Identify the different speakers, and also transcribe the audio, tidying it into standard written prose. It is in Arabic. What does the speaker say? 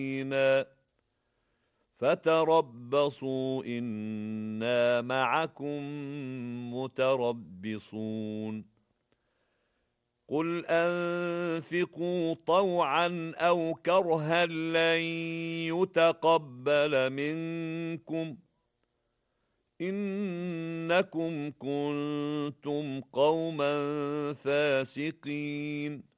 Speaker 1: فتربصوا إنا معكم متربصون قل أنفقوا طوعا أو كرها لن يتقبل منكم إنكم كنتم قوما فاسقين